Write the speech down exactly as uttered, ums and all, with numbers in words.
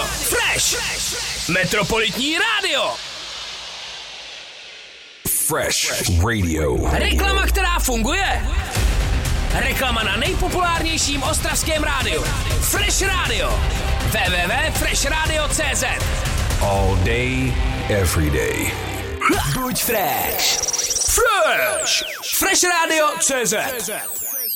Fresh. Metropolitní rádio. Fresh Radio. Reklama, která funguje. Reklama na nejpopulárnějším ostravském rádiu. Fresh Radio. w w w tečka fresh radio tečka c z. All day, every day. Buď fresh. Fresh. Fresh Radio tečka c z.